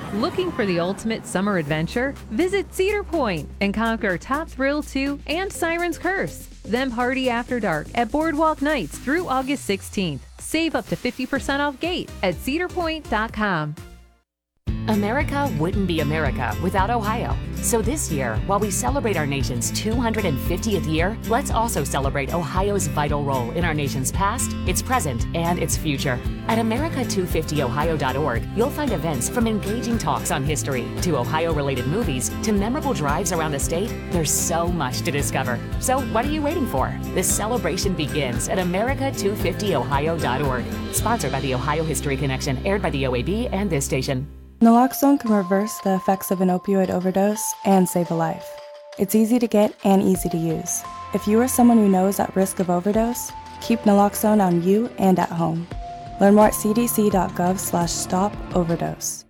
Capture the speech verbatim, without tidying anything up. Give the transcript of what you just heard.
Looking for the ultimate summer adventure? Visit Cedar Point and conquer Top Thrill two and Siren's Curse. Then party after dark at Boardwalk Nights through August sixteenth. Save up to fifty percent off gate at cedar point dot com. America wouldn't be America without Ohio. So this year, while we celebrate our nation's two hundred fiftieth year, let's also celebrate Ohio's vital role in our nation's past, its present, and its future. At America two fifty ohio dot org, you'll find events from engaging talks on history to Ohio-related movies to memorable drives around the state. There's so much to discover. So what are you waiting for? This celebration begins at America two fifty ohio dot org. Sponsored by the Ohio History Connection, aired by the O A B and this station. Naloxone can reverse the effects of an opioid overdose and save a life. It's easy to get and easy to use. If you or someone you know is at risk of overdose, keep naloxone on you and at home. Learn more at c d c dot gov slash stop overdose.